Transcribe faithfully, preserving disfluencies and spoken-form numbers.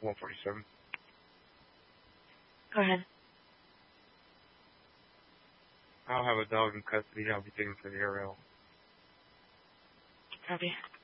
one forty-seven. Go ahead. I'll have a dog in custody. I'll be taking to the area. Copy.